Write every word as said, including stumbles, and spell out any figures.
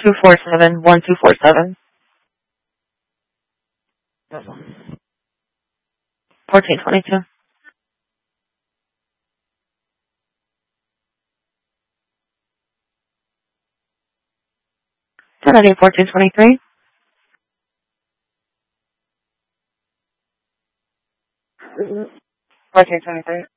two four seven, one two four seven. fourteen twenty-two. ten ninety, fourteen twenty-three. fourteen twenty-three.